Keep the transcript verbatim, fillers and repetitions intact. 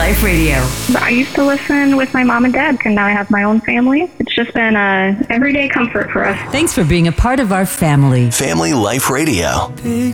Life Radio. I used to listen with my mom and dad, and now I have my own family. It's just been a everyday comfort for us. Thanks for being a part of our family. Family Life Radio. Big